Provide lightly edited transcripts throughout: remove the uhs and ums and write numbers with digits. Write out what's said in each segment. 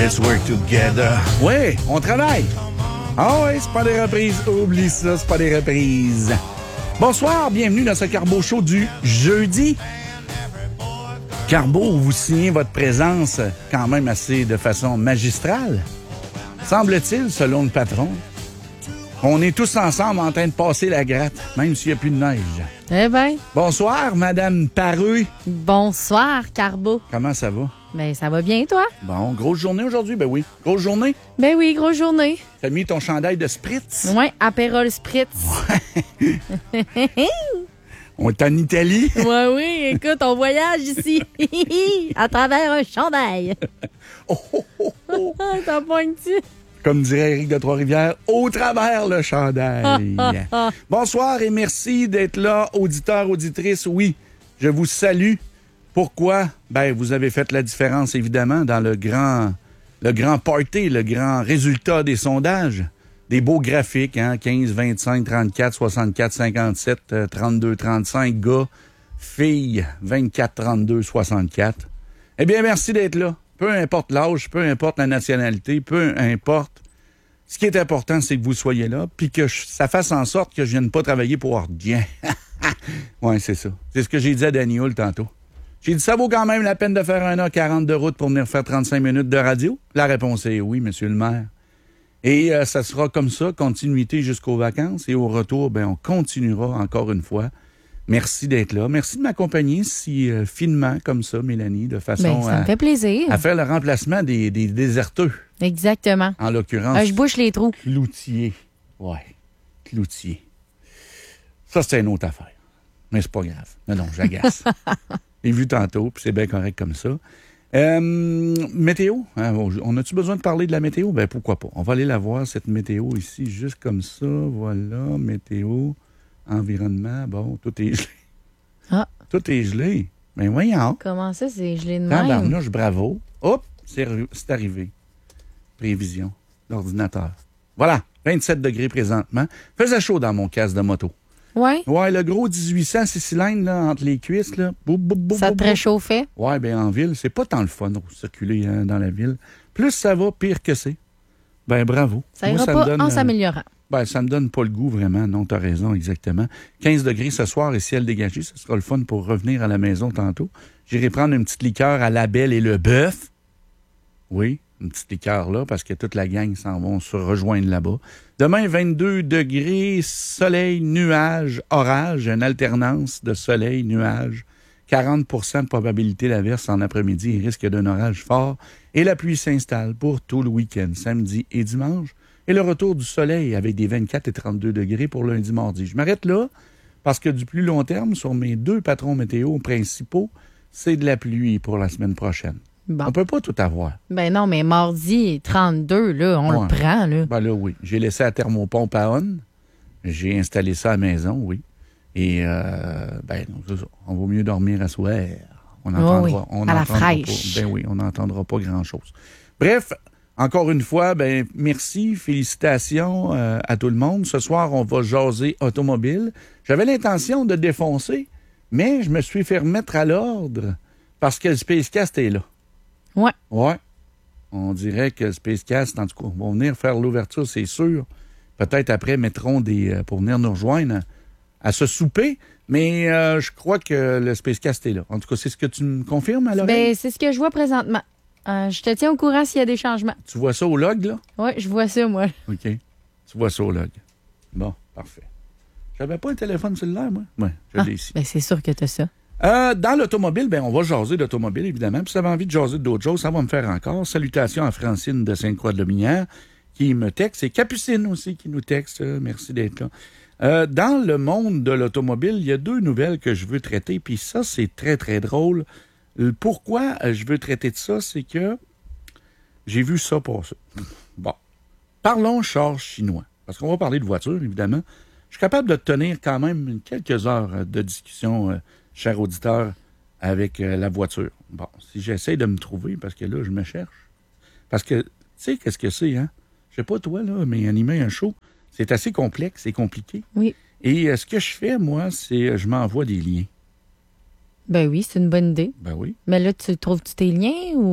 Let's work together. Ouais, on travaille. Ah ouais, c'est pas des reprises. Oublie ça, c'est pas des reprises. Bonsoir, bienvenue dans ce Carbo Show du jeudi. Carbo, vous signez votre présence quand même assez de façon magistrale. Semble-t-il, selon le patron. On est tous ensemble en train de passer la gratte, même s'il n'y a plus de neige. Eh bien. Bonsoir, Madame Pareux. Bonsoir, Carbo. Comment ça va? Ben, ça va bien, toi? Bon, grosse journée aujourd'hui? Ben oui. Grosse journée? Ben oui, grosse journée. T'as mis ton chandail de Spritz? Ouais, Aperol Spritz. On est en Italie? Ouais, oui, écoute, on voyage ici. À travers un chandail. T'as pointé. Comme dirait Éric de Trois-Rivières, au travers le chandail. Bonsoir et merci d'être là, auditeurs, auditrices. Oui, je vous salue. Pourquoi? Ben, vous avez fait la différence, évidemment, dans le grand party, le grand résultat des sondages. Des beaux graphiques, hein? 15, 25, 34, 64, 57, 32, 35, gars, filles, 24, 32, 64. Eh bien, merci d'être là. Peu importe l'âge, peu importe la nationalité, peu importe. Ce qui est important, c'est que vous soyez là, puis que ça fasse en sorte que je vienne pas travailler pour rien. Oui, c'est ça. C'est ce que j'ai dit à Danny Hull tantôt. J'ai dit, ça vaut quand même la peine de faire 1h40 de route pour venir faire 35 minutes de radio? La réponse est oui, monsieur le maire. Et ça sera comme ça, continuité jusqu'aux vacances. Et au retour, ben on continuera encore une fois. Merci d'être là. Merci de m'accompagner si finement comme ça, Mélanie, de façon ça me fait plaisir. À faire le remplacement des déserteux. Exactement. En l'occurrence. Je bouche les trous. Cloutier. Ouais. Cloutier. Ça, c'est une autre affaire. Mais c'est pas grave. Non, j'agace. J'ai vu tantôt, puis c'est bien correct comme ça. Météo. Hein, on a-tu besoin de parler de la météo? Ben pourquoi pas. On va aller la voir, cette météo ici, juste comme ça. Voilà, météo. Environnement, bon, tout est gelé. Ah. Tout est gelé. Mais voyons. Comment ça, c'est gelé de même? Tabarnouche, bravo. Hop, c'est arrivé. Prévision d'ordinateur. Voilà, 27 degrés présentement. Faisait chaud dans mon casque de moto. Oui? Ouais, le gros 1800, 6 cylindres, là, entre les cuisses, là. Ça te réchauffait? Ouais, bien, en ville, c'est pas tant le fun de circuler dans la ville. Plus ça va, pire que c'est. Ben, bravo. Ça ira pas en s'améliorant. Ben, ça me donne pas le goût, vraiment. Non, t'as raison, exactement. 15 degrés ce soir et ciel dégagé. Ce sera le fun pour revenir à la maison tantôt. J'irai prendre une petite liqueur à la Belle et le Bœuf. Oui, une petite liqueur là, parce que toute la gang s'en vont se rejoindre là-bas. Demain, 22 degrés, soleil, nuage, orage, une alternance de soleil, nuage. 40 de probabilité d'averse en après-midi et risque d'un orage fort. Et la pluie s'installe pour tout le week-end, samedi et dimanche. Et le retour du soleil avec des 24 et 32 degrés pour lundi, mardi. Je m'arrête là parce que du plus long terme, sur mes deux patrons météo principaux, c'est de la pluie pour la semaine prochaine. Bon. On peut pas tout avoir. Ben non, mais mardi 32, là, on le prend, là. Ben là, oui. J'ai laissé la thermopompe à on. J'ai installé ça à la maison, oui. Et, on vaut mieux dormir à soir. On entendra, oui. À la fraîche. Ben oui, on n'entendra pas grand-chose. Bref, encore une fois, ben merci, félicitations à tout le monde. Ce soir, on va jaser automobile. J'avais l'intention de défoncer, mais je me suis fait remettre à l'ordre parce que le Spacecast est là. Ouais. Ouais. On dirait que le Spacecast, en tout cas, vont venir faire l'ouverture, c'est sûr. Peut-être après, mettront pour venir nous rejoindre à ce souper. Mais je crois que le Spacecast est là. En tout cas, c'est ce que tu me confirmes à l'oreille? Ben, c'est ce que je vois présentement. Je te tiens au courant s'il y a des changements. Tu vois ça au log, là? Oui, je vois ça, moi. OK. Tu vois ça au log. Bon, parfait. J'avais pas un téléphone cellulaire, moi? Oui, je l'ai ici. Ben, c'est sûr que tu as ça. Dans l'automobile, ben on va jaser d'automobile, évidemment. Puis si vous avez envie de jaser d'autres choses, ça va me faire encore. Salutations à Francine de Sainte-Croix-de-Lobinière qui me texte. Et Capucine aussi qui nous texte. Merci d'être là. Dans le monde de l'automobile, il y a deux nouvelles que je veux traiter. Puis ça, c'est très, très drôle. Pourquoi je veux traiter de ça, c'est que j'ai vu ça passer. Bon. Parlons char chinois. Parce qu'on va parler de voiture, évidemment. Je suis capable de tenir quand même quelques heures de discussion, cher auditeur, avec la voiture. Bon, si j'essaie de me trouver, parce que là, je me cherche. Parce que, tu sais, qu'est-ce que c'est, hein? Je sais pas toi, là, mais animer un show, c'est assez complexe, c'est compliqué. Oui. Et ce que je fais, moi, c'est je m'envoie des liens. Ben oui, c'est une bonne idée. Ben oui. Mais là, tu trouves-tu tes liens ou...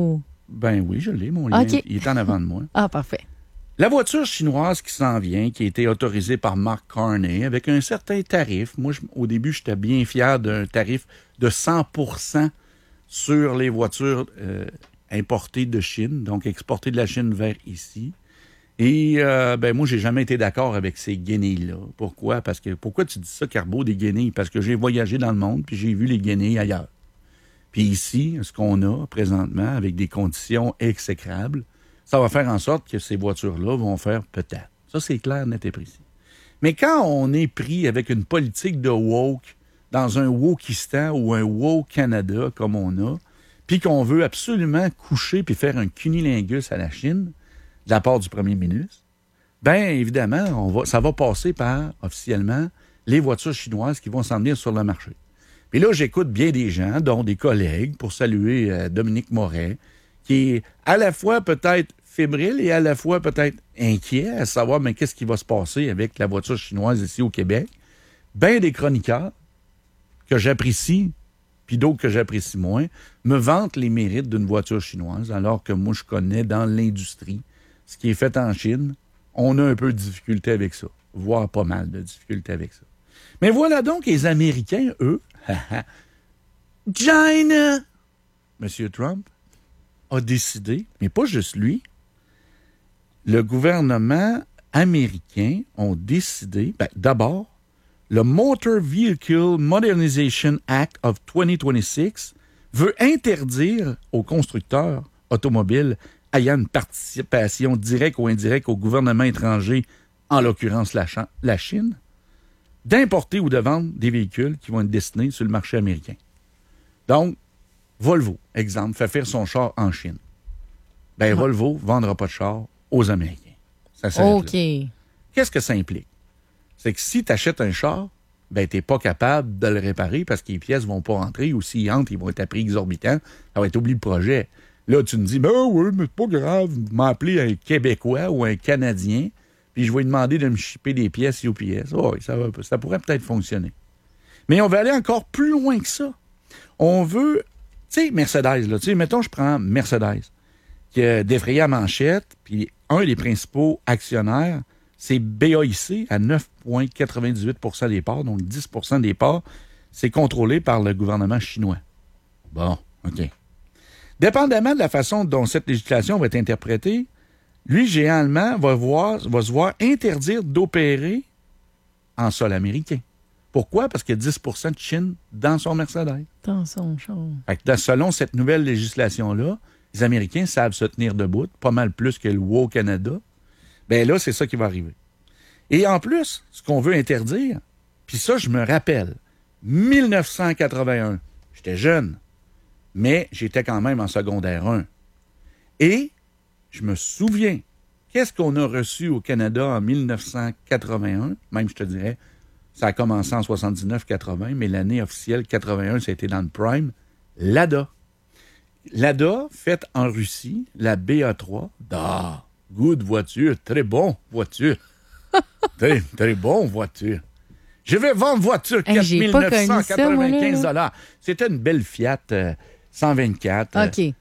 Ben oui, je l'ai, mon lien. OK. Il est en avant de moi. Ah, parfait. La voiture chinoise qui s'en vient, qui a été autorisée par Mark Carney, avec un certain tarif. Moi, au début, j'étais bien fier d'un tarif de 100% sur les voitures importées de Chine, donc exportées de la Chine vers ici. Et moi, j'ai jamais été d'accord avec ces guenilles-là. Pourquoi? Pourquoi tu dis ça, Carbo, des guenilles? Parce que j'ai voyagé dans le monde, puis j'ai vu les guenilles ailleurs. Puis ici, ce qu'on a présentement, avec des conditions exécrables, ça va faire en sorte que ces voitures-là vont faire peut-être. Ça, c'est clair, net et précis. Mais quand on est pris avec une politique de woke, dans un wokistan ou un woke Canada, comme on a, puis qu'on veut absolument coucher puis faire un cunilingus à la Chine, de la part du premier ministre, bien évidemment, ça va passer par, officiellement, les voitures chinoises qui vont s'en venir sur le marché. Puis là, j'écoute bien des gens, dont des collègues, pour saluer Dominique Moret, qui est à la fois peut-être fébrile et à la fois peut-être inquiet à savoir, mais qu'est-ce qui va se passer avec la voiture chinoise ici au Québec? Bien des chroniqueurs que j'apprécie, puis d'autres que j'apprécie moins, me vantent les mérites d'une voiture chinoise, alors que moi, je connais dans l'industrie ce qui est fait en Chine. On a un peu de difficulté avec ça, voire pas mal de difficulté avec ça. Mais voilà donc les Américains, eux, China! M. Trump a décidé, mais pas juste lui, le gouvernement américain a décidé, d'abord, le Motor Vehicle Modernization Act of 2026 veut interdire aux constructeurs automobiles ayant une participation directe ou indirecte au gouvernement étranger, en l'occurrence la Chine, d'importer ou de vendre des véhicules qui vont être destinés sur le marché américain. Donc, Volvo, exemple, fait faire son char en Chine. Volvo ne vendra pas de char aux Américains. Ça s'arrête là. Qu'est-ce que ça implique? C'est que si tu achètes un char, tu n'es pas capable de le réparer parce que les pièces ne vont pas rentrer, ou s'ils entrent, ils vont être à prix exorbitant. Ça va être oublié le projet. Là, tu me dis, oui, mais c'est pas grave, m'appeler un Québécois ou un Canadien, puis je vais lui demander de me shipper des pièces UPS. Oui, ça pourrait peut-être fonctionner. Mais on veut aller encore plus loin que ça. On veut, tu sais, Mercedes, là, mettons, je prends Mercedes, qui a défrayé à manchette, puis un des principaux actionnaires, c'est BAIC à 9,98 des parts, donc 10 des parts, c'est contrôlé par le gouvernement chinois. Bon, OK. Dépendamment de la façon dont cette législation va être interprétée, lui, géant allemand, va se voir interdire d'opérer en sol américain. Pourquoi? Parce qu'il y a 10 de Chine dans son Mercedes. Dans son char. Selon cette nouvelle législation-là, les Américains savent se tenir debout, pas mal plus que le WoW Canada. Bien là, c'est ça qui va arriver. Et en plus, ce qu'on veut interdire, puis ça, je me rappelle, 1981, j'étais jeune, mais j'étais quand même en secondaire 1. Et je me souviens, qu'est-ce qu'on a reçu au Canada en 1981? Même, je te dirais, ça a commencé en 79-80, mais l'année officielle 81, ça a été dans le prime. Lada. Lada, faite en Russie, la BA3. Good voiture, très bon voiture. très, très bon voiture. Je vais vendre voiture 4 995 $. C'était une belle Fiat 124. OK.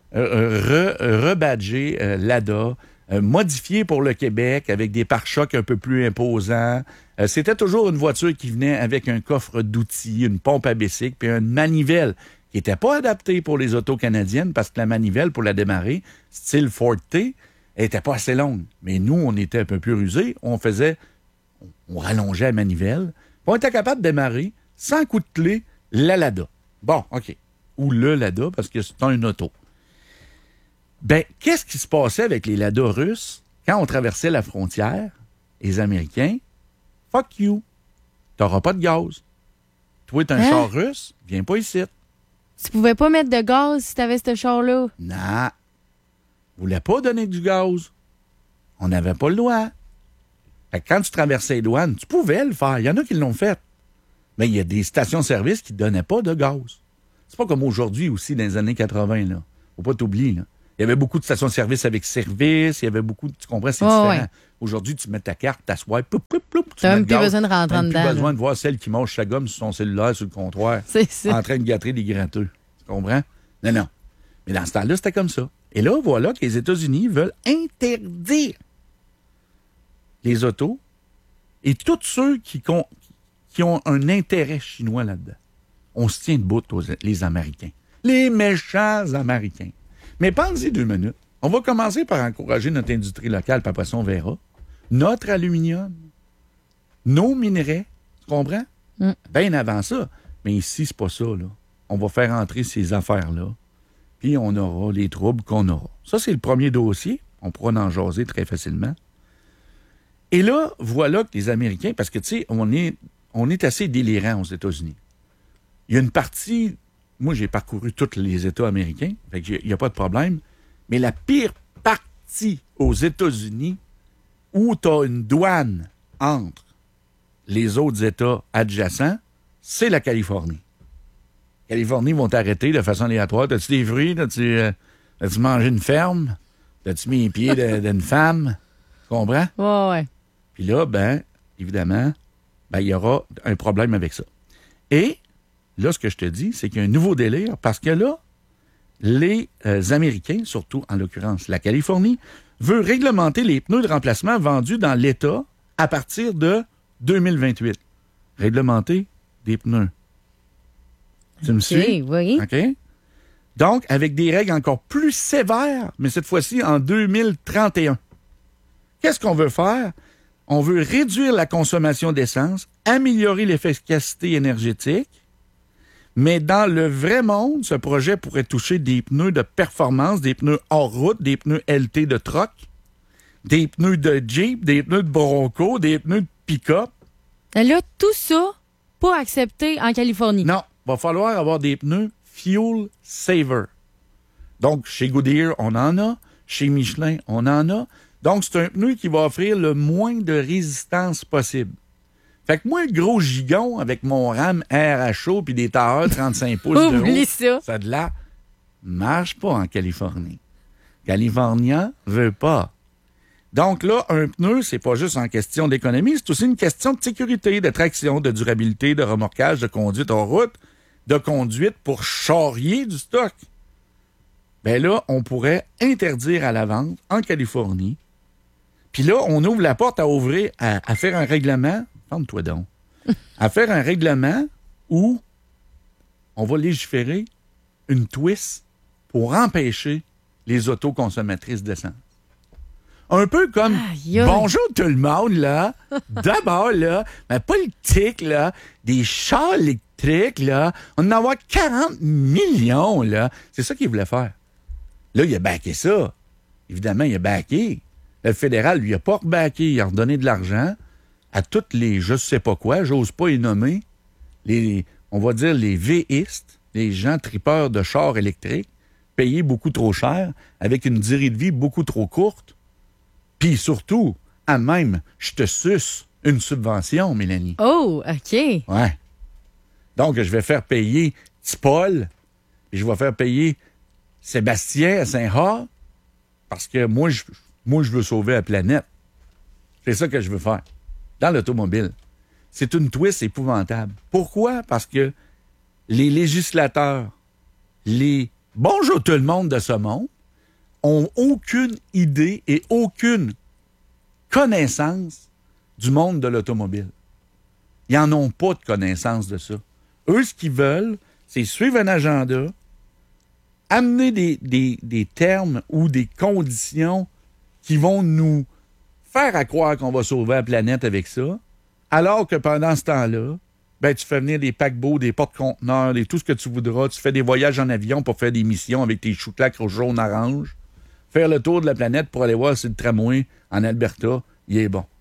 Rebadgée Lada. Modifiée pour le Québec avec des pare-chocs un peu plus imposants. C'était toujours une voiture qui venait avec un coffre d'outils, une pompe à bicycle, puis une manivelle qui n'était pas adaptée pour les autos canadiennes parce que la manivelle, pour la démarrer, style Ford T, elle n'était pas assez longue. Mais nous, on était un peu plus rusés. On rallongeait la manivelle. On était capable de démarrer sans coup de clé la Lada. Bon, OK. Ou le Lada parce que c'est un auto. Qu'est-ce qui se passait avec les Lada russes quand on traversait la frontière? Les Américains, fuck you. T'auras pas de gaz. Toi, t'es un char russe, viens pas ici. Tu pouvais pas mettre de gaz si t'avais ce char-là? Non. On voulait pas donner du gaz. On n'avait pas le droit. Fait que quand tu traversais les douanes, tu pouvais le faire. Il y en a qui l'ont fait. Mais il y a des stations-service qui ne donnaient pas de gaz. C'est pas comme aujourd'hui aussi, dans les années 80. Là. Faut pas t'oublier. Là. Il y avait beaucoup de stations-service avec service. Il y avait beaucoup de... Tu comprends, c'est différent. Ouais. Aujourd'hui, tu mets ta carte, ta swipe, tu n'as même plus besoin de rentrer dedans. Tu n'as plus besoin de voir celle qui mange sa gomme sur son cellulaire sur le comptoir. C'est ça. En train de gâter des gratteux. Tu comprends? Non. Mais dans ce temps-là, c'était comme ça. Et là, voilà que les États-Unis veulent interdire les autos et tous ceux qui ont un intérêt chinois là-dedans. On se tient debout, les Américains. Les méchants Américains. Mais pensez 2 minutes. On va commencer par encourager notre industrie locale, puis après ça, on verra. Notre aluminium, nos minerais, tu comprends? Bien avant ça. Mais ici, c'est pas ça, là. On va faire entrer ces affaires-là, puis on aura les troubles qu'on aura. Ça, c'est le premier dossier. On pourra en jaser très facilement. Et là, voilà que les Américains, parce que, tu sais, on est assez délirants aux États-Unis. Il y a une partie, moi, j'ai parcouru tous les États américains, fait qu'il n'y a pas de problème, mais la pire partie aux États-Unis, où tu as une douane entre les autres États adjacents, c'est la Californie. La Californie vont t'arrêter de façon aléatoire. T'as-tu des fruits? T'as-tu mangé une ferme? T'as-tu mis les pieds d'une femme? Tu comprends? Ouais. Puis là, évidemment, il y aura un problème avec ça. Et là, ce que je te dis, c'est qu'il y a un nouveau délire parce que là, les Américains, surtout en l'occurrence la Californie, veut réglementer les pneus de remplacement vendus dans l'État à partir de 2028. Réglementer des pneus. Tu me suis? Oui. OK? Donc, avec des règles encore plus sévères, mais cette fois-ci en 2031. Qu'est-ce qu'on veut faire? On veut réduire la consommation d'essence, améliorer l'efficacité énergétique, mais dans le vrai monde, ce projet pourrait toucher des pneus de performance, des pneus hors route, des pneus LT de truck, des pneus de Jeep, des pneus de Bronco, des pneus de pick-up. Là, tout ça, pas accepté en Californie. Non, va falloir avoir des pneus Fuel Saver. Donc, chez Goodyear, on en a. Chez Michelin, on en a. Donc, c'est un pneu qui va offrir le moins de résistance possible. Fait que moi, le gros gigon avec mon RAM air à chaud puis des tailleurs 35 pouces de haut, Oublie ça. ça de là marche pas en Californie. Californien veut pas. Donc là, un pneu, c'est pas juste en question d'économie, c'est aussi une question de sécurité, de traction, de durabilité, de remorquage, de conduite en route, de conduite pour charrier du stock. Ben là, on pourrait interdire à la vente en Californie. Puis là, on ouvre la porte à faire un règlement. Ferme-toi donc. À faire un règlement où on va légiférer une twist pour empêcher les autoconsommatrices d'essence. Un peu comme bonjour tout le monde, là. D'abord, là, politique, là, des chars électriques, là. On en a 40 millions, là. C'est ça qu'il voulait faire. Là, il a backé ça. Évidemment, il a backé. Le fédéral, lui, a pas rebacké. Il a redonné de l'argent à toutes les je sais pas quoi, j'ose pas les nommer, on va dire les véistes, les gens tripeurs de chars électriques, payés beaucoup trop cher, avec une durée de vie beaucoup trop courte. Puis surtout, à même, je te suce une subvention, Mélanie. Oh, OK. Ouais. Donc, je vais faire payer Paul, et je vais faire payer Sébastien à Saint-Had, parce que moi, je veux sauver la planète. C'est ça que je veux faire. Dans l'automobile. C'est une twist épouvantable. Pourquoi? Parce que les législateurs, les bonjour tout le monde de ce monde, ont aucune idée et aucune connaissance du monde de l'automobile. Ils n'en ont pas de connaissance de ça. Eux, ce qu'ils veulent, c'est suivre un agenda, amener des termes ou des conditions qui vont nous faire à croire qu'on va sauver la planète avec ça, alors que pendant ce temps-là, tu fais venir des paquebots, des porte-conteneurs, tout ce que tu voudras, tu fais des voyages en avion pour faire des missions avec tes chou-claques jaune-orange, faire le tour de la planète pour aller voir si le tramway en Alberta, il est bon.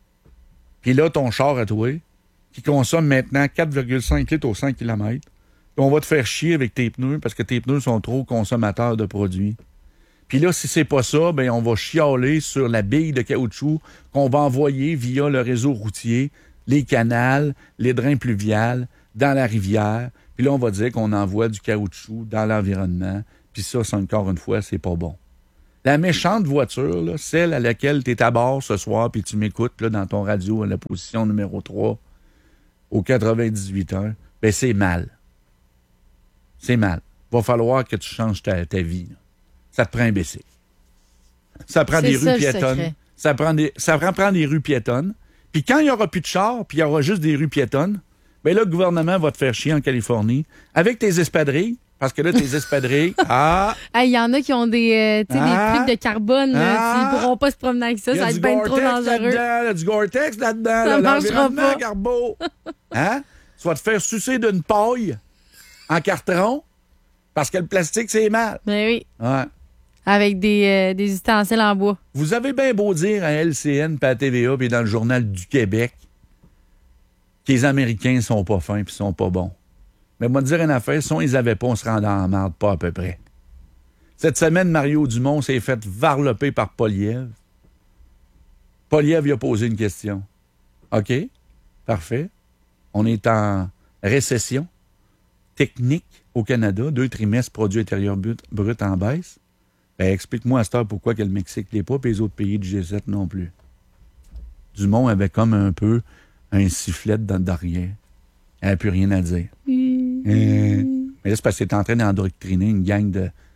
Puis là, ton char à toi, qui consomme maintenant 4,5 litres au 100 km, on va te faire chier avec tes pneus parce que tes pneus sont trop consommateurs de produits. Puis là, si c'est pas ça, on va chialer sur la bille de caoutchouc qu'on va envoyer via le réseau routier, les canals, les drains pluviales, dans la rivière. Puis là, on va dire qu'on envoie du caoutchouc dans l'environnement. Puis ça, encore une fois, c'est pas bon. La méchante voiture, là, celle à laquelle tu es à bord ce soir puis tu m'écoutes là, dans ton radio à la position numéro 3 au 98 heures, c'est mal. C'est mal. Va falloir que tu changes ta vie. Là. Ça te prend un bicycle. Ça prend C'est des ça, rues le piétonnes. secret. Ça prend des rues piétonnes. Puis quand il n'y aura plus de chars, puis il y aura juste des rues piétonnes, bien là, le gouvernement va te faire chier en Californie avec tes espadrilles. Parce que là, tes espadrilles, Il y en a qui ont des trucs de carbone. Là, ils pourront pas se promener avec ça. il y Ça a va du être bien trop Gore-Tex dangereux. là-dedans, il y a du Gore-Tex là-dedans. Ça là, marchera l'environnement, pas. Garbeau. Hein? Tu vas te faire sucer d'une paille en carton parce que le plastique, c'est mal. Ben oui. Ouais. Avec des ustensiles en bois. Vous avez bien beau dire à LCN, puis à TVA, puis dans le Journal du Québec que les Américains sont pas fins puis sont pas bons. Mais moi, te dire une affaire, si on les avait pas, on se rendait en marde, pas à peu près. Cette semaine, Mario Dumont s'est fait varloper par Poilievre. Poilievre lui a posé une question. OK, parfait. On est en récession technique au Canada, 2 trimestres produit intérieur brut en baisse. Ben, explique-moi à cette heure pourquoi que le Mexique l'est pas, puis les autres pays du G7 non plus. Dumont avait comme un peu un sifflet derrière. Elle n'a plus rien à dire. Mais là, c'est parce que c'est en train d'endoctriner une gang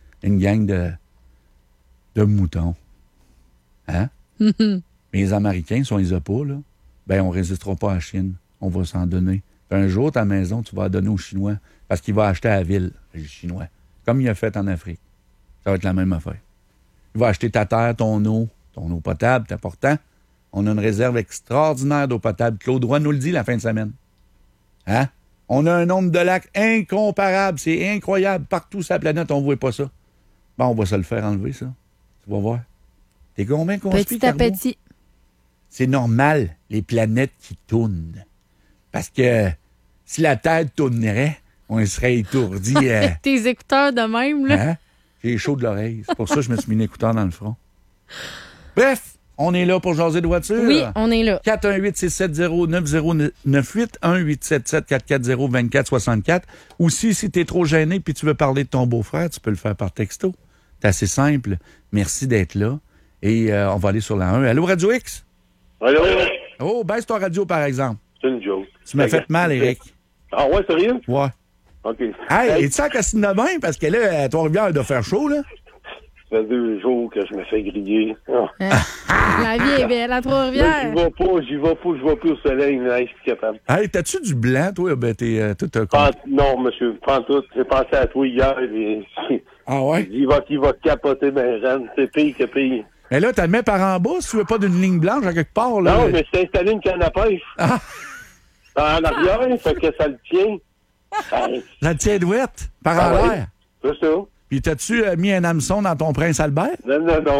de moutons. Hein? Mais les Américains, si on les a pas, là, ben, on résistera pas à la Chine. On va s'en donner. Puis un jour, ta maison, tu vas la donner aux Chinois parce qu'il va acheter à la ville, les Chinois. Comme il a fait en Afrique. Ça va être la même affaire. Il va acheter ta terre, ton eau potable, c'est important. On a une réserve extraordinaire d'eau potable. Claude Roy nous le dit la fin de semaine. Hein? On a un nombre de lacs incomparable. C'est incroyable. Partout sur la planète, on ne voit pas ça. Bon, on va se le faire enlever, ça. Tu vas voir. T'es combien qu'on Petit à petit. C'est normal, les planètes qui tournent. Parce que si la Terre tournerait, on serait étourdi. Tes écouteurs de même, là. Hein? J'ai chaud de l'oreille. C'est pour ça que je me suis mis un écouteur dans le front. Bref, on est là pour jaser de voiture. Oui, on est là. 418-670-9098, 1-877-440-2464. Aussi, si t'es trop gêné puis tu veux parler de ton beau-frère, tu peux le faire par texto. C'est assez simple. Merci d'être là. Et on va aller sur la 1. Allô, Radio X? Allô? Oh, baisse ton radio, par exemple. C'est une joke. Tu m'as fait mal, Éric. Ah ouais, sérieux? Ouais. OK. Hey, es-tu en Cassine de bain? Parce que là, à Trois-Rivières, il doit faire chaud, là. Ça fait 2 jours que je me fais griller. Oh. La vie est belle à Trois-Rivières. J'y vais plus au soleil, mais je suis capable. Hey, t'as-tu du blanc, toi? Ben, t'es tout Non, monsieur, prends tout. J'ai pensé à toi hier. Ah ouais? Il va capoter, ben, Jeanne. C'est pire que pire. Mais là, t'as le mets par en bas si tu veux pas d'une ligne blanche à quelque part, là. Non, mais je t'ai installé une canne à pêche. Ah. En arrière, fait que ça le tient. La tienne douette, par Ah en ouais. l'air. C'est ça. Puis t'as-tu mis un hameçon dans ton Prince Albert? Non.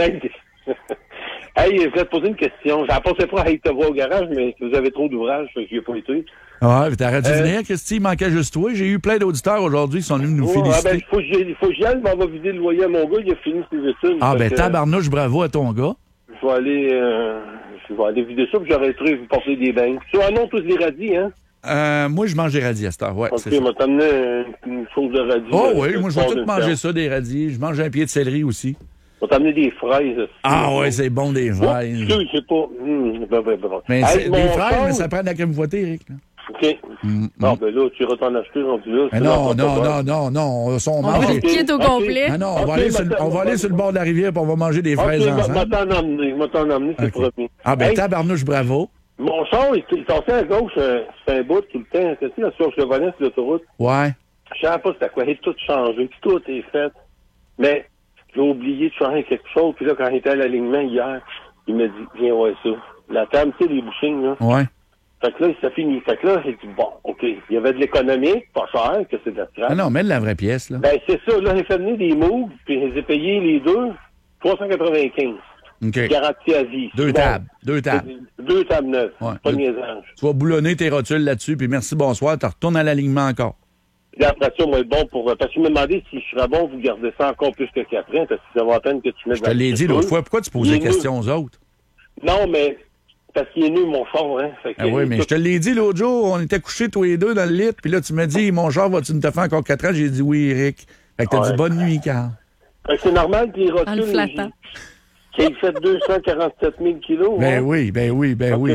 Hey, je vais te poser une question. J'en pensais pas à te voir au garage, mais vous avez trop d'ouvrages, fait que j'y ai pas été. Ouais, t'aurais dû venir, Christy, il manquait juste toi. J'ai eu plein d'auditeurs aujourd'hui qui sont venus nous féliciter. Il faut que j'y aille, mais on va vider le loyer à mon gars, il a fini ses études. Ah, ben tabarnouche, bravo à ton gars. Je vais aller vider ça, puis j'arrêterai de vous porter des bains. Tu en as tous les radis, hein? Moi, je mange des radis à cette heure, ouais. Ok, c'est ça. m'a t'amené une chose de radis. Oh oui, moi, je vais tout manger ça, des radis. Je mange un pied de céleri aussi. M'a t'amené des fraises. Ah ouais, c'est bon, des fraises. Je sais pas. Mais Hey, c'est des mon fraises, char- mais ça prend de la crème fouettée, Eric. Là. OK. Non, ben là, tu iras t'en acheter rendu là. Mais non, on On mange. va le kit au complet. Ah non, on Ok, va aller sur le bord de la rivière et on va manger des fraises OK, ensemble. m'a t'en emmener, c'est Ok. promis. Ah ben Hey, tabarnouche, bravo. mon char, il torsait à gauche, c'est un bout tout le temps. Tu sais, sur le volant sur l'autoroute. Ouais. Je savais pas c'était quoi. Il a tout changé, puis tout est fait. Mais j'ai oublié de changer quelque chose. Puis là, quand il était à l'alignement hier, il m'a dit, viens voir ça. La table, tu sais, les bouchings, là. Ouais. Fait que là, ça finit. Fait que là, j'ai dit, bon, OK. Il y avait de l'économie, pas cher, que c'est de la trappe. Ah non, mets de la vraie pièce, là. Ben, c'est ça. Là, j'ai fait venir des moves, puis j'ai payé les deux, 395. OK. Garantie à vie. Deux Bon. tables. 2 tables. 2 tables neuves. Ouais. Pas de niaisage. Tu vas boulonner tes rotules là-dessus, puis merci, bonsoir. Tu retournes à l'alignement encore. Puis après ça, moi, bon pour. Parce qu'il m'a demandé si je serais bon, vous gardez ça encore plus que 4 ans, parce que ça vaut la peine que tu mettes Je te l'ai dit l'autre fois. Pourquoi tu poses des Il est questions aux autres? Non, mais parce qu'il est nu, mon char, hein. Fait que, Ah oui, mais je te l'ai dit l'autre jour, on était couchés tous les deux dans le lit, puis là, tu m'as dit, mon char, vas-tu me te faire encore 4 ans? J'ai dit oui, Eric. Fait que t'as dit Ouais. bonne nuit, Carl. Fait que c'est normal que les En le rotules, flattant. qu'il fait 247 000 kilos. Ben hein. oui. OK.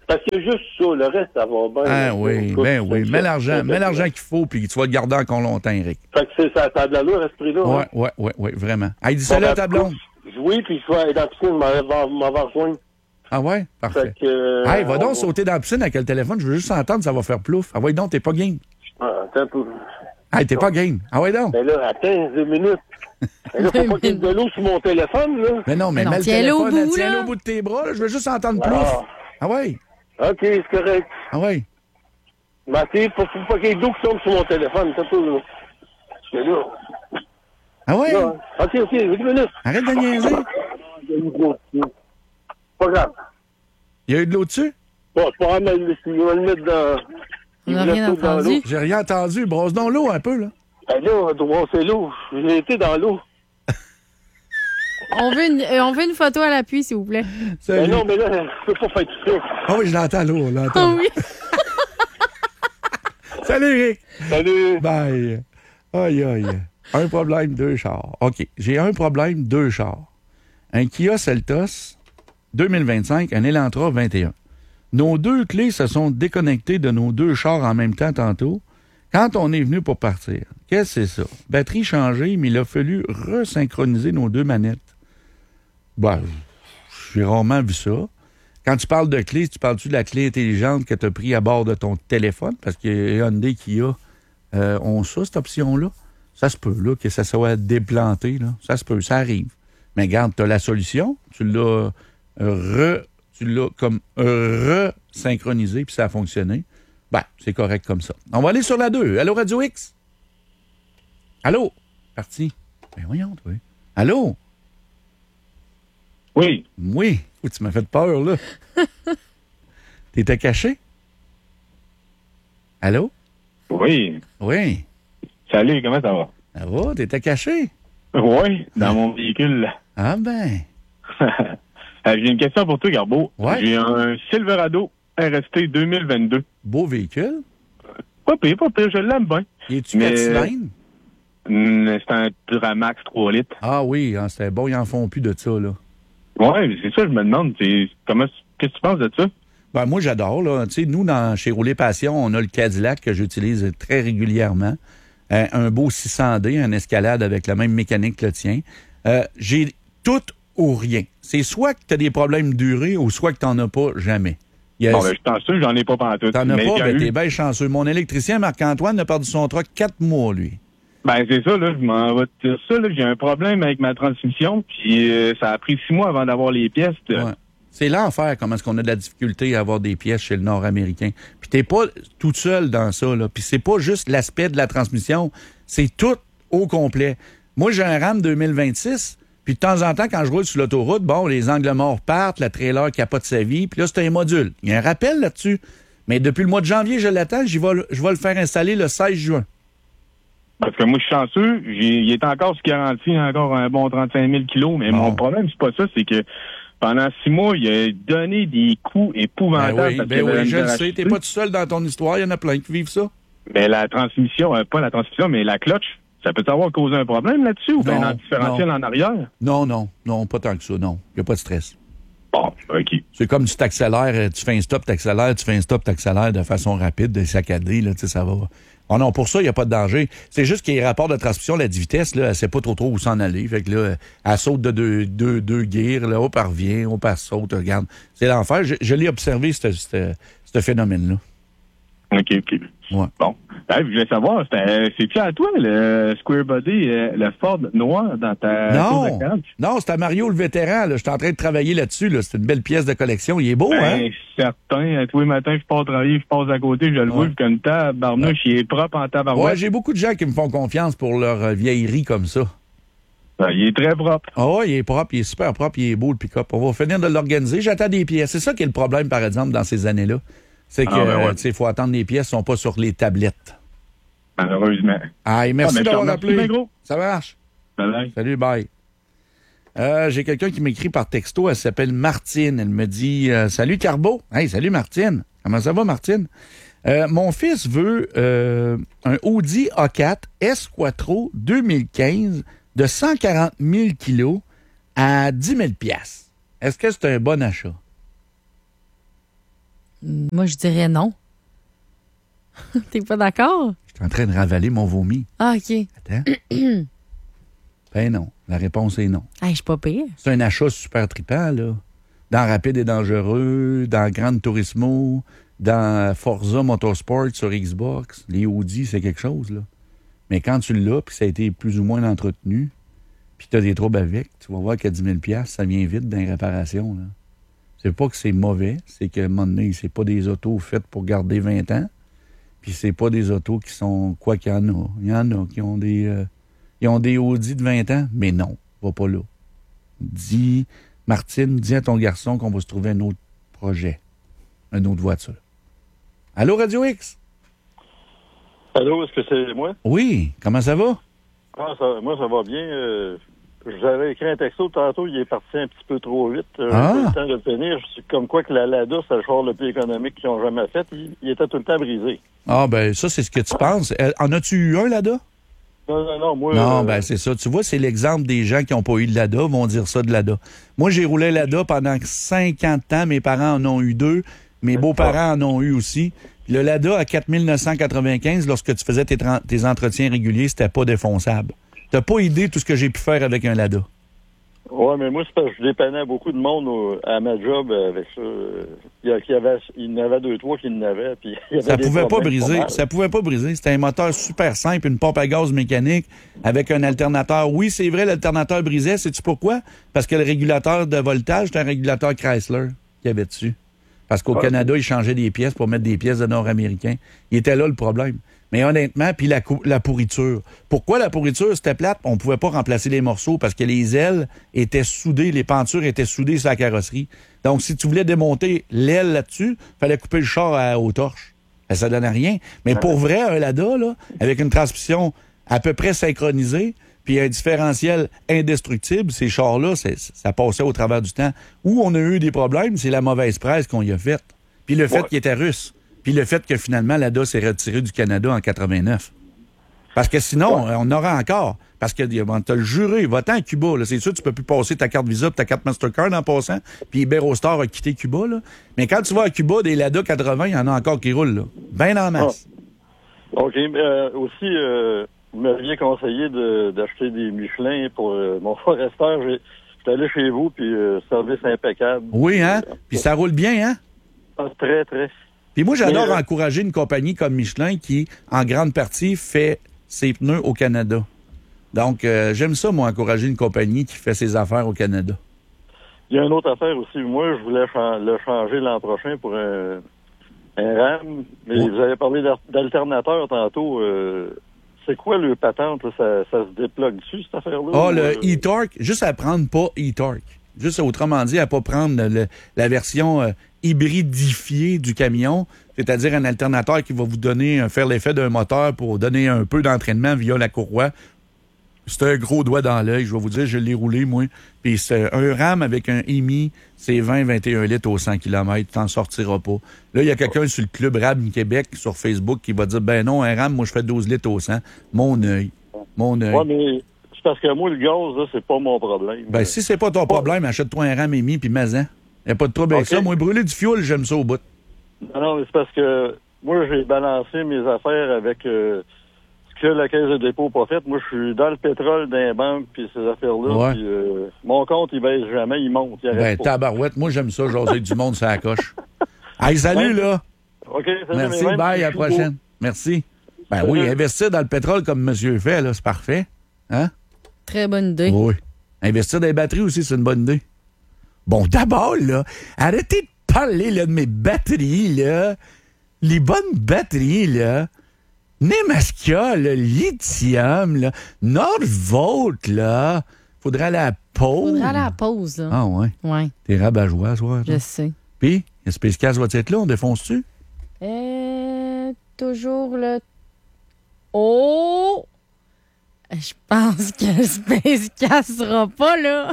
Parce que juste ça, le reste, ça va bien. Ah oui, ben oui. Mets l'argent qu'il faut, puis tu vas le garder encore longtemps, Eric. Fait que ça a de l'allure à ce prix-là. Oui, vraiment. Hey, dis salut à ta blonde. Oui, puis je vais aller dans la piscine, m'en va rejoindre. Ah ouais? Parfait. Fait que, hey, va donc sauter dans la piscine avec le téléphone, je veux juste entendre, ça va faire plouf. Ah ouais, donc, t'es pas game. Attends un peu. Hey, t'es pas game. Ah ouais, donc. Ben là, attends 2 minutes. Ben là, faut pas qu'il y ait de l'eau sur mon téléphone, là. Mais non, mais mets le téléphone, tiens-le au bout de tes bras, là, je veux juste entendre plouf. Ah ouais? OK, c'est correct. Ah ouais? Mais tu sais, faut pas qu'il y ait d'eau qui tombe sur mon téléphone, c'est tout, là. Je suis là. Ah ouais? Là, OK, 2 minutes. Arrête de niaiser. Il y a eu de l'eau dessus. Pas grave. Il y a eu de l'eau dessus? Bon, c'est pas grave, mais il va le mettre dans... On n'a rien entendu. J'ai rien entendu. Brosse donc l'eau un peu, là. Ben là, c'est l'eau. J'ai été dans l'eau. On veut une photo à l'appui, s'il vous plaît. Ben non, mais là, je peux pas faire tout ça. Ah oui, je l'entends, l'eau, on l'entend. Oh oui. Salut, Eric. Salut. Bye. Aïe. Un problème, 2 chars. OK. J'ai un problème, 2 chars. Un Kia Seltos 2025, un Elantra 21. Nos 2 clés se sont déconnectées de nos 2 chars en même temps tantôt quand on est venu pour partir. Qu'est-ce que c'est ça? Batterie changée, mais il a fallu resynchroniser nos 2 manettes. Ben, j'ai rarement vu ça. Quand tu parles de clés, tu parles-tu de la clé intelligente que tu as pris à bord de ton téléphone? Parce que Hyundai Kia ont ça, cette option-là. Ça se peut, là, que ça soit déplanté, là. Ça se peut, ça arrive. Mais regarde, tu as la solution. Tu l'as comme resynchronisé, puis ça a fonctionné. Ben, c'est correct comme ça. On va aller sur la 2. Allô, Radio X? Allô? Parti. Ben voyons, toi. Allô? Oui. Oui. Oh, tu m'as fait peur, là. T'étais caché? Allô? Oui. Oui. Salut, comment ça va? Ça va? T'étais caché? Oui, dans mon véhicule. Ah ben. J'ai une question pour toi, Garbeau. Ouais. J'ai un Silverado RST 2022. Beau véhicule. Pas pire, je l'aime bien. Es-tu 4 cylindres? C'est un Duramax 3 litres. Ah oui, hein, c'était bon, ils en font plus de ça, là. Ouais, c'est ça, je me demande. Qu'est-ce que tu penses de ça? Ben, moi, j'adore, là. Tu sais, nous, chez Rouler Passion, on a le Cadillac que j'utilise très régulièrement. Un beau 600D, un Escalade avec la même mécanique que le tien. J'ai tout ou rien. C'est soit que tu as des problèmes durés ou soit que tu n'en as pas jamais. Bon, ben, je suis chanceux, j'en ai pas pantoute. T'en as pas, ben, t'es bien chanceux. Mon électricien, Marc-Antoine, a perdu son truck 4 mois, lui. Ben, c'est ça, là, je m'en vais te dire ça, là, j'ai un problème avec ma transmission, puis ça a pris 6 mois avant d'avoir les pièces. Ouais. C'est l'enfer, comment est-ce qu'on a de la difficulté à avoir des pièces chez le Nord-Américain. Puis t'es pas toute seule dans ça, là. Puis c'est pas juste l'aspect de la transmission, c'est tout au complet. Moi, j'ai un Ram 2026, puis de temps en temps, quand je roule sur l'autoroute, bon, les angles morts partent, la trailer capote sa vie, puis là, c'est un module. Il y a un rappel là-dessus. Mais depuis le mois de janvier, je l'attends, je vais le faire installer le 16 juin. Parce que moi, je suis chanceux. Il est encore sous garantie, il y a encore un bon 35 000 kilos. Mais mon problème, c'est pas ça, c'est que pendant 6 mois, il a donné des coups épouvantables. Ben oui, je le sais. T'es pas tout seul dans ton histoire. Il y en a plein qui vivent ça. Mais la transmission, pas la transmission, mais la clutch, ça peut avoir causé un problème là-dessus ou bien un différentiel en arrière? Non, pas tant que ça, non. Il n'y a pas de stress. Bon, OK. C'est comme tu t'accélères, tu fais un stop, t'accélères, de façon rapide, saccadée, là, tu sais, ça va. Oh non, pour ça, il n'y a pas de danger. C'est juste qu'il y a un rapport de transmission, la vitesse, là, elle sait pas trop où s'en aller. Fait que là, elle saute de deux gears, là, hop, elle revient, hop, elle saute, regarde. C'est l'enfer. Je l'ai observé, ce phénomène-là. OK. Ouais. Bon. Je voulais savoir, c'est-tu à toi, le Square Body, le Ford noir dans ta tour de garage? Non, c'est à Mario le vétéran. Je suis en train de travailler là-dessus. Là. C'est une belle pièce de collection. Il est beau, hein? Certain. Tous les matins, je pars travailler, je passe à côté, je le vois, je connais tabarnouche, il est propre en tabarouette. Ouais, j'ai beaucoup de gens qui me font confiance pour leur vieillerie comme ça. Il est très propre. Ah ouais, il est propre, il est super propre, il est beau, le pick-up. On va finir de l'organiser. J'attends des pièces. C'est ça qui est le problème, par exemple, dans ces années-là. C'est que, faut attendre les pièces, ne sont pas sur les tablettes. Malheureusement. Merci d'avoir appelé. Gros. Ça marche. Bye. Salut, bye. J'ai quelqu'un qui m'écrit par texto, elle s'appelle Martine. Elle me dit « Salut Carbo ». Hey, salut Martine. Comment ça va, Martine? Mon fils veut un Audi A4 S-Quattro 2015 de 140 000 kilos à 10 000 $. Est-ce que c'est un bon achat? Moi, je dirais non. T'es pas d'accord? Je suis en train de ravaler mon vomi. Ah, OK. Attends. Ben non. La réponse est non. Hey, je suis pas pire. C'est un achat super trippant, là. Dans Rapide et Dangereux, dans Gran Turismo, dans Forza Motorsport sur Xbox. Les Audi, c'est quelque chose, là. Mais quand tu l'as, puis ça a été plus ou moins entretenu, puis tu as des troubles avec, tu vas voir qu'à 10 000 $, ça vient vite dans les réparations, là. C'est pas que c'est mauvais, c'est que, à un moment donné, c'est pas des autos faites pour garder 20 ans, puis c'est pas des autos qui sont... Quoi qu'il y en a. Il y en a qui ont des... ils ont des Audi de 20 ans, mais non, va pas là. Martine, dis à ton garçon qu'on va se trouver un autre projet, une autre voiture. Allô, Radio X? Allô, est-ce que c'est moi? Oui, comment ça va? Moi, ça va bien. J'avais écrit un texto tantôt, il est parti un petit peu trop vite. J'ai Ah! pas eu le temps de le finir. Comme quoi que la Lada, c'est le char le plus économique qu'ils ont jamais fait. Il était tout le temps brisé. Ah, ben ça, c'est ce que tu penses. En as-tu eu un, Lada? Non, moi... Non, ben c'est ça. Tu vois, c'est l'exemple des gens qui n'ont pas eu de Lada, vont dire ça de Lada. Moi, j'ai roulé Lada pendant 50 ans. Mes parents en ont eu 2. Mes beaux-parents en ont eu aussi. Le Lada à 4 995, lorsque tu faisais tes entretiens réguliers, c'était pas défonçable. T'as pas idée de tout ce que j'ai pu faire avec un Lada. Ouais, mais moi, c'est parce que je dépannais beaucoup de monde à ma job avec ça. Il y en avait 2-3 qui n'avaient. Ça pouvait pas briser. Ça pouvait pas briser. C'était un moteur super simple, une pompe à gaz mécanique avec un alternateur. Oui, c'est vrai, l'alternateur brisait. Sais-tu pourquoi? Parce que le régulateur de voltage, c'était un régulateur Chrysler qu'il y avait dessus. Parce qu'au Canada, ils changeaient des pièces pour mettre des pièces de Nord-Américains. Il était là le problème. Mais honnêtement, puis la pourriture. Pourquoi la pourriture? C'était plate. On pouvait pas remplacer les morceaux parce que les ailes étaient soudées, les pentures étaient soudées sur la carrosserie. Donc, si tu voulais démonter l'aile là-dessus, fallait couper le char aux torches. Ben, ça donnait rien. Mais pour vrai, un Lada, là, avec une transmission à peu près synchronisée, puis un différentiel indestructible, ces chars-là, ça passait au travers du temps. Où on a eu des problèmes, c'est la mauvaise presse qu'on y a faite. Puis le fait qu'il était russe. Puis le fait que finalement, Lada s'est retiré du Canada en 89. Parce que sinon, on aura encore. Parce que on t'a le juré, va-t'en à Cuba. Là. C'est sûr, tu peux plus passer ta carte Visa et ta carte Mastercard en passant. Puis Iberostar a quitté Cuba. Là. Mais quand tu vas à Cuba, des Lada 80, il y en a encore qui roulent. Là. Ben en masse. OK. Aussi, vous m'aviez conseillé d'acheter des Michelin pour mon Forester. J'étais allé chez vous, puis service impeccable. Oui, hein? Puis ça roule bien, hein? Ah, très, très. Puis moi, j'adore encourager une compagnie comme Michelin qui, en grande partie, fait ses pneus au Canada. Donc, j'aime ça, moi, encourager une compagnie qui fait ses affaires au Canada. Il y a une autre affaire aussi. Moi, je voulais le changer l'an prochain pour un RAM. Mais vous avez parlé d'alternateur tantôt. C'est quoi le patente? Là? Ça se déplogue dessus, cette affaire-là? Ah, le e-torque, juste à prendre pas e-torque. Juste, autrement dit, à pas prendre la version hybridifiée du camion, c'est-à-dire un alternateur qui va vous donner, faire l'effet d'un moteur pour donner un peu d'entraînement via la courroie. C'est un gros doigt dans l'œil, je vais vous dire, je l'ai roulé, moi. Puis c'est un RAM avec un EMI, c'est 20-21 litres au 100 km, t'en sortiras pas. Là, il y a quelqu'un sur le Club RAM Québec, sur Facebook, qui va dire, ben non, un RAM, moi, je fais 12 litres au 100. Mon œil. Ouais, mais c'est parce que moi, le gaz, là, c'est pas mon problème. Ben, si c'est pas ton problème, achète-toi un RAM EMI, puis mets-en. Il n'y a pas de trouble avec ça. Moi, brûler du fioul, j'aime ça au bout. Non, mais c'est parce que moi, j'ai balancé mes affaires avec ce que la Caisse de dépôt n'a pas fait. Moi, je suis dans le pétrole d'un banque, puis ces affaires-là. Ouais. Puis, mon compte, il baisse jamais, il monte. Ben, tabarouette, moi, j'aime ça, jaser du monde, ça coche. Hey, salut, là! OK, salut. Merci, bye, à la prochaine. Merci. Ben oui, investir dans le pétrole comme monsieur fait, là, c'est parfait. Hein? Très bonne idée. Oui. Investir dans les batteries aussi, c'est une bonne idée. Bon, d'abord, là, arrêtez de parler là, de mes batteries, là. Les bonnes batteries, là. Nemaska, le lithium, là. Northvolt, là. Faudrait aller à la pause. Faudrait aller à la pause, là. Ah, ouais. Ouais. T'es rabat-joie, ce soir. Je sais. Puis, Space Cast va être là? On défonce-tu? Toujours le... Oh! Je pense que Space Cast sera pas là.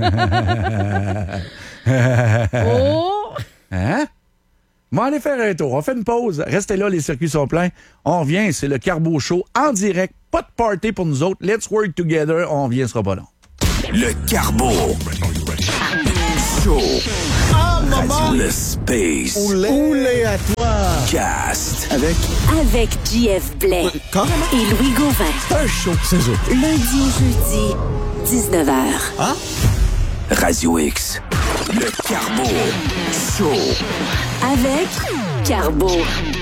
Oh! Hein? On va aller faire un tour. On fait une pause. Restez là, les circuits sont pleins. On revient, c'est le Carbo Show en direct. Pas de party pour nous autres. Let's work together. On revient, ce sera pas long. Le Carbo Show. I'm Radio le Space. Oulé à toi. Cast. Avec JF Blais et Louis Gauvin. Un show, c'est ça. Lundi au jeudi, 19h. Ah? Radio X. Le Carbo Show. Avec Carbo.